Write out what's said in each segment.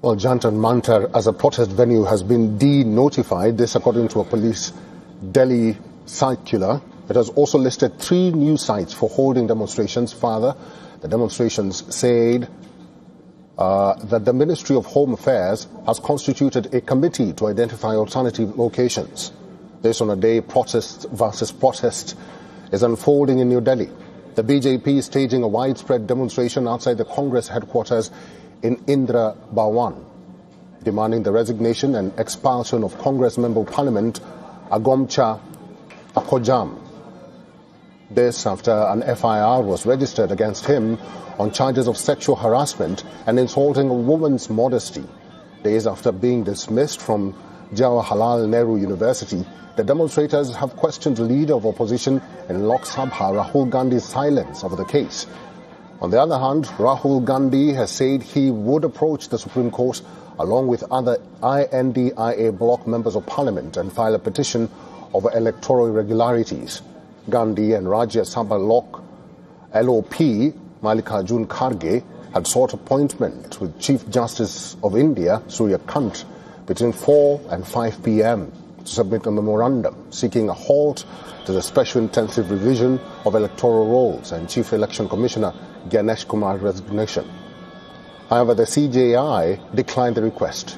Well, Jantar Mantar as a protest venue has been de-notified, this according to a police Delhi circular. It has also listed 3 new sites for holding demonstrations. Further, the demonstrations said that the Ministry of Home Affairs has constituted a committee to identify alternative locations. This on a day protest versus protest is unfolding in New Delhi. The BJP is staging a widespread demonstration outside the Congress headquarters in Indira Bhawan, demanding the resignation and expulsion of Congress Member of Parliament Agomcha Akojam. This after an FIR was registered against him on charges of sexual harassment and insulting a woman's modesty. Days after being dismissed from Jawaharlal Nehru University, the demonstrators have questioned the leader of opposition in Lok Sabha, Rahul Gandhi's silence over the case. On the other hand, Rahul Gandhi has said he would approach the Supreme Court along with other INDIA bloc members of parliament and file a petition over electoral irregularities. Gandhi and Rajya Sabha LOP Mallikarjun Kharge had sought appointment with Chief Justice of India Surya Kant between 4 and 5 p.m. to submit a memorandum seeking a halt to the special intensive revision of electoral rolls and Chief Election Commissioner Ganesh Kumar's resignation. However, the CJI declined the request.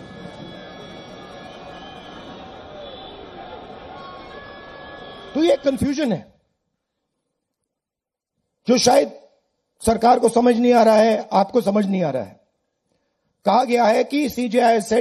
तो ये confusion है जो शायद सरकार को समझ नहीं आ रहा है, आपको समझ नहीं आ रहा है। कहा गया है कि CJI